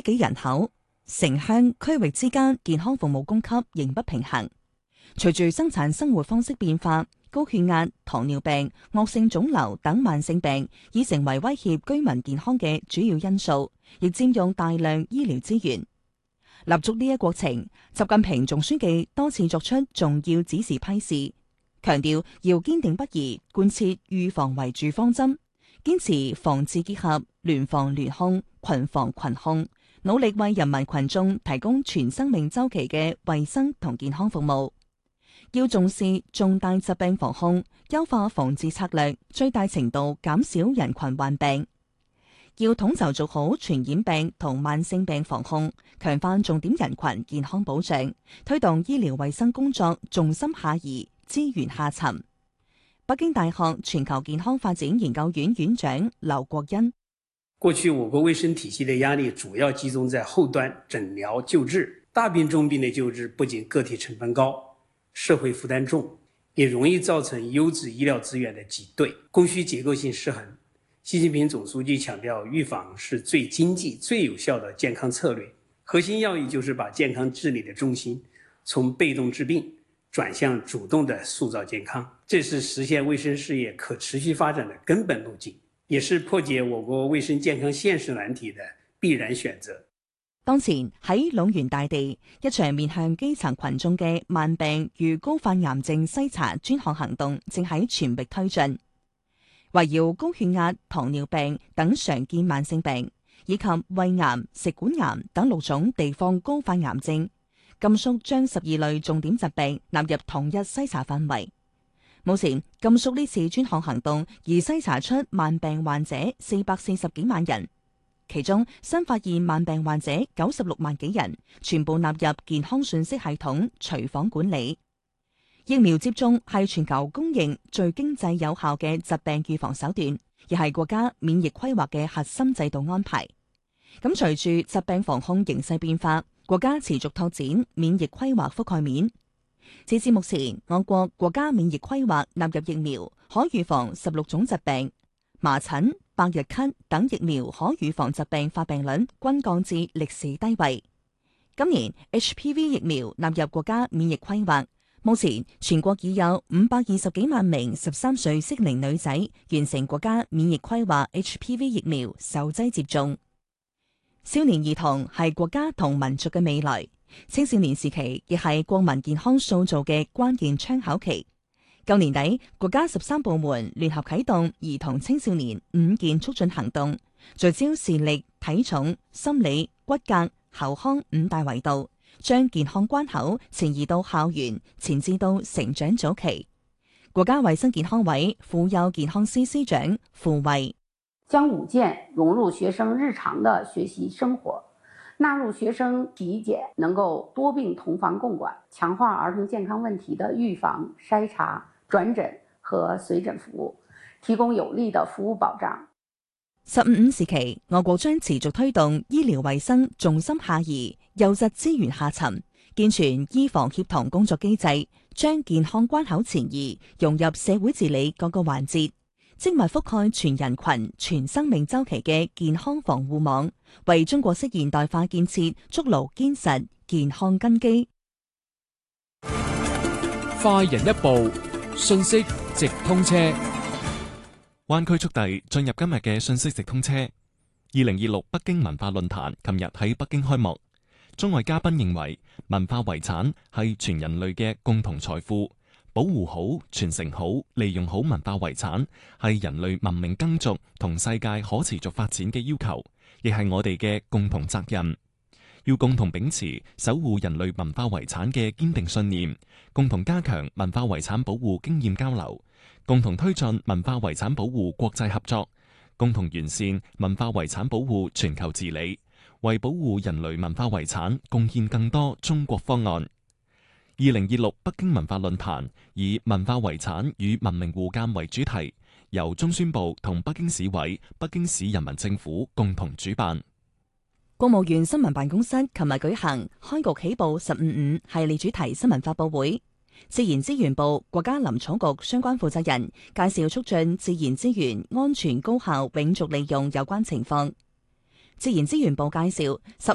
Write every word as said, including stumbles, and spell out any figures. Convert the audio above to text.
幾人口，城鄉區域之間健康服務供給仍不平衡。隨住生產生活方式變化，高血壓、糖尿病、惡性腫瘤等慢性病已成為威脅居民健康嘅主要因素，亦佔用大量醫療資源。立足呢一過程，習近平總書記多次作出重要指示批示，強調要堅定不移貫徹預防為主方針，堅持防治結合、聯防聯控、群防群控，努力為人民群眾提供全生命週期嘅衛生同健康服務。要重視重大疾病防控，優化防治策略，最大程度減少人群患病。要統籌做好傳染病同慢性病防控，強化重點人群健康保障，推動醫療衛生工作重心下移、資源下沉。北京大學全球健康發展研究院院長劉國恩： 過去我國衛生體系的壓力主要集中在後端診療救治，大病中病的救治不僅個體成本高，社會負擔重，也容易造成優質醫療資源的擠兌，供需結構性失衡。習近平總書記強調，預防是最經濟、最有效的健康策略，核心要義就是把健康治理的重心從被動治病轉向主動的塑造健康，這是實現衛生事業可持續發展的根本路徑，也是破解我國衛生健康現實難題的必然選擇。 當前喺峁源大地，一場面向基層群眾嘅慢病與高發癌症篩查專項行動正喺全域推進。圍繞高血壓、糖尿病等常見慢性病，以及胃癌、食管癌等六種地方高發癌症，甘肅將十二類重點疾病納入同一篩查範圍。目前，甘肅呢次專項行動已篩查出慢病患者四百四十幾萬人，其中新發現慢病患者九十六萬幾人，全部納入健康信息系統隨訪管理。疫苗接種係全球公認最經濟有效嘅疾病預防手段，亦係國家免疫規劃嘅核心制度安排。咁隨住疾病防控形勢變化，國家持續拓展免疫規劃覆蓋面。截至目前，我國國家免疫規劃納入疫苗可預防十六種疾病，麻疹、百日咳等疫苗可預防疾病發病率均降至歷史低位。今年 H P V 疫苗納入國家免疫規劃。目前全國已有五百二十幾萬名十三歲適齡女仔完成國家免疫規劃 H P V 疫苗首劑接種。少年兒童係國家同民族嘅未來，青少年時期亦係國民健康塑造嘅關鍵窗口期。舊年底，國家十三部門聯合啟動兒童青少年五健促進行動，聚焦視力、體重、心理、骨骼、口腔五大維度，將健康關口前移到校園，前置到成長早期。國家衛生健康委婦幼健康司司長傅衛： 將五健融入學生日常的學習生活，納入學生體檢，能夠多病同防共管，強化兒童健康問題的預防、篩查、轉診和隨診服務，提供有力的服務保障。 十五五時期，我國將持續推動醫療衛生重心下移、優質資源下沉，健全醫防協同工作機制，將健康關口前移融入社會治理各個環節，精密覆蓋全人群、全生命週期嘅健康防護網，為中國式現代化建設築牢堅實健康根基。 快人一步，信息直通車。 灣區速遞進入今日嘅信息直通車。二零二六北京文化論壇琴日喺北京開幕。中外嘉賓認為，文化遺產係全人類嘅共同財富，保護好、傳承好、利用好文化遺產係人類文明耕耘同世界可持續發展嘅要求，亦係我哋嘅共同責任。要共同秉持守護人類文化遺產嘅堅定信念，共同加強文化遺產保護經驗交流，共同推進文化遺產保護國際合作，共同完善文化遺產保護全球治理，為保護人類文化遺產貢獻更多中國方案。二零二六北京文化論壇以文化遺產與文明互鑒為主題，由中宣部同北京市委、北京市人民政府共同主辦。 國務院新聞辦公室琴日舉行開局起步十五五系列主題新聞發佈會，自然資源部、國家林草局相關負責人介紹促進自然資源安全高效永續利用有關情況。自然資源部介紹，十五